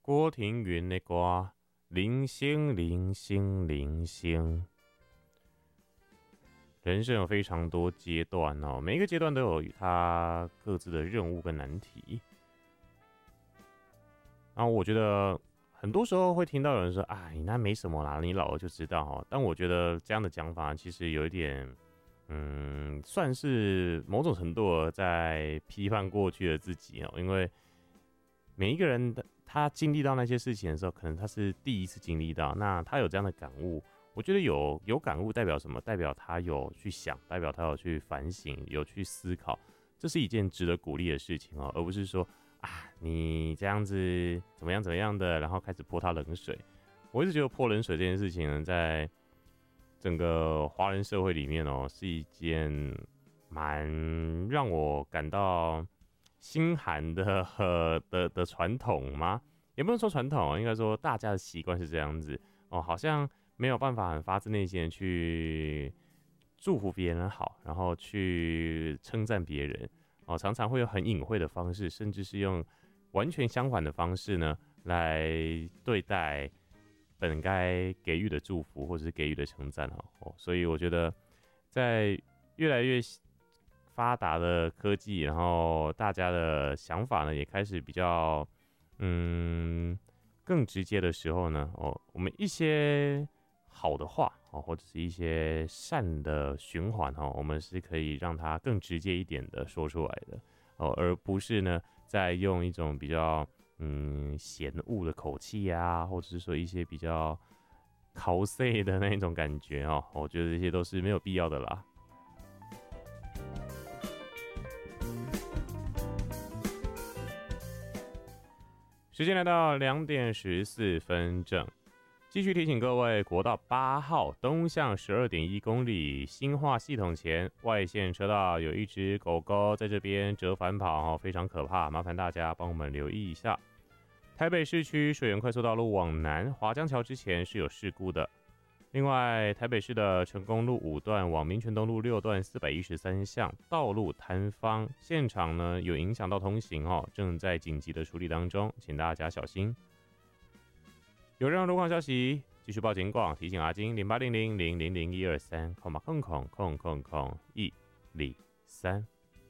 郭庭云的歌《零星零星零星》。人生有非常多阶段哦，每一个阶段都有它各自的任务跟难题。然后我觉得很多时候会听到有人说：“哎，那没什么啦，你老了就知道哦。”但我觉得这样的讲法其实有一点，算是某种程度在批判过去的自己哦。因为每一个人他经历到那些事情的时候，可能他是第一次经历到，那他有这样的感悟。我觉得有感悟代表什么？代表他有去想，代表他有去反省，有去思考，这是一件值得鼓励的事情哦，而不是说你这样子怎么样怎么样的，然后开始泼他冷水。我一直觉得泼冷水这件事情呢，在整个华人社会里面哦，是一件蛮让我感到心寒的传统吗？也不能说传统，应该说大家的习惯是这样子哦，好像没有办法很发自内心的去祝福别人好，然后去称赞别人哦，常常会有很隐晦的方式，甚至是用完全相反的方式呢，来对待本该给予的祝福或者是给予的称赞哦。所以我觉得，在越来越发达的科技，然后大家的想法呢也开始比较更直接的时候呢，我们一些好的话哦，或者是一些善的循环哦，我们是可以让它更直接一点的说出来的哦，而不是呢在用一种比较嫌恶的口气啊，或者是说一些比较cos的那种感觉哦，我觉得这些都是没有必要的啦。时间来到2:14正，继续提醒各位，国道8号东向12.1公里新化系统前外线车道有一只狗狗在这边折返跑，非常可怕，麻烦大家帮我们留意一下。台北市区水源快速道路往南华江桥之前是有事故的。另外，台北市的成功路5段往民权东路6段413巷道路坍方，现场呢有影响到通行哦，正在紧急的处理当中，请大家小心。有任何路况消息，继续报警广，提醒阿金0800000123空码123。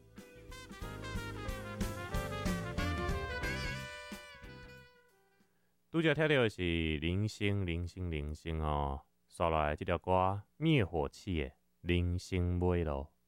拄则听到是零星零星零星哦。刷来这条歌灭火器的零星尾咯。